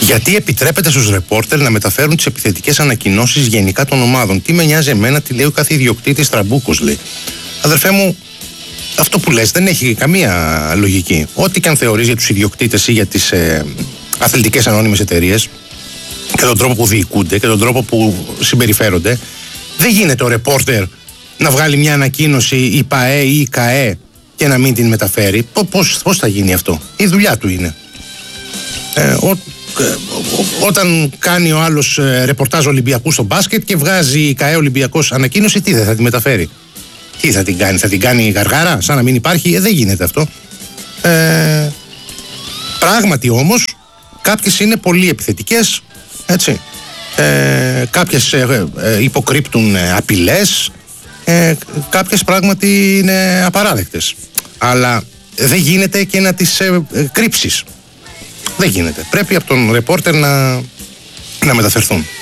Γιατί επιτρέπεται στους ρεπόρτερ να μεταφέρουν τις επιθετικές ανακοινώσεις γενικά των ομάδων? Τι με νοιάζει εμένα, τι λέει ο κάθε ιδιοκτήτης Τραμπούκος, λέει. Αδερφέ μου, αυτό που λες δεν έχει καμία λογική. Ό,τι και αν θεωρείς για τους ιδιοκτήτες ή για τις αθλητικές ανώνυμες εταιρείες και τον τρόπο που διοικούνται και τον τρόπο που συμπεριφέρονται, δεν γίνεται ο ρεπόρτερ να βγάλει μια ανακοίνωση η ΠΑΕ ή η ΚΑΕ και να μην την μεταφέρει. Πώς θα γίνει αυτό? Η δουλειά του είναι. Όταν κάνει ο άλλος ρεπορτάζ Ολυμπιακού στο μπάσκετ και βγάζει η ΚΑΕ Ολυμπιακός ανακοίνωση, τι θα τη μεταφέρει? Τι θα την κάνει? Θα την κάνει γαργάρα σαν να μην υπάρχει? Δεν γίνεται αυτό. Πράγματι όμως κάποιες είναι πολύ επιθετικές, έτσι. Κάποιες υποκρύπτουν απειλές, κάποιες πράγματι είναι απαράδεκτες, αλλά δεν γίνεται και να τις κρύψεις. Δεν γίνεται. Πρέπει από τον ρεπόρτερ να μεταφερθούν.